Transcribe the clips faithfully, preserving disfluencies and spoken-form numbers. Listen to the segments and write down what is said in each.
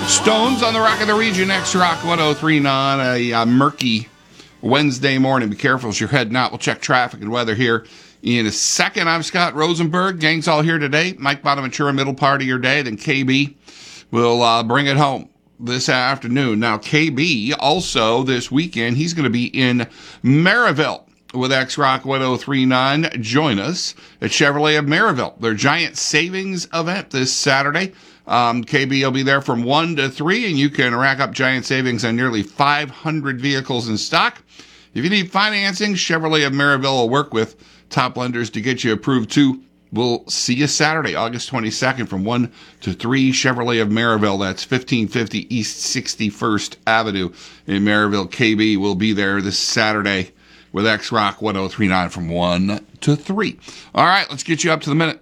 Stones on the Rock of the Region, X-Rock one oh three point nine, a uh, murky Wednesday morning. Be careful as you're heading out. We'll check traffic and weather here in a second. I'm Scott Rosenberg. Gang's all here today. Mike Bonaventura, middle part of your day. Then K B will uh, bring it home this afternoon. Now, K B also this weekend, he's going to be in Maryville with X-Rock one oh three point nine. Join us at Chevrolet of Maryville, their giant savings event this Saturday. Um, K B will be there from one to three, and you can rack up giant savings on nearly five hundred vehicles in stock. If you need financing, Chevrolet of Maryville will work with top lenders to get you approved too. We'll see you Saturday, August twenty-second from one to three, Chevrolet of Maryville. That's fifteen fifty East sixty-first Avenue in Maryville. K B will be there this Saturday with X-Rock one oh three point nine from one to three. All right, let's get you up to the minute.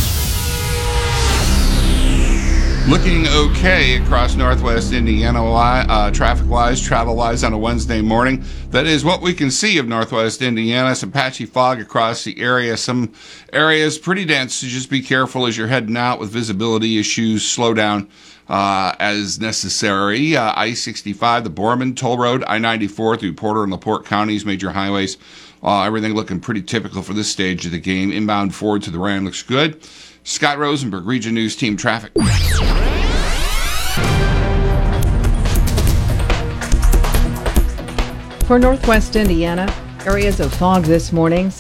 Looking okay across northwest Indiana, uh, traffic-wise, travel-wise on a Wednesday morning. That is what we can see of northwest Indiana. Some patchy fog across the area. Some areas pretty dense, so just be careful as you're heading out with visibility issues. Slow down uh, as necessary. Uh, I sixty-five, the Borman Toll Road, I ninety-four through Porter and LaPorte counties, major highways. Uh, everything looking pretty typical for this stage of the game. Inbound forward to the Ram looks good. Scott Rosenberg, Region News Team Traffic. For northwest Indiana, areas of fog this morning.